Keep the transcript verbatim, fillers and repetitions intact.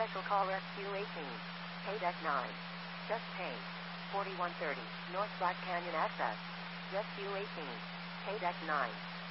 Special call Rescue eighteen. Pay deck nine. Just paid. forty-one thirty. North Black Canyon access. Rescue eighteen. Pay deck nine.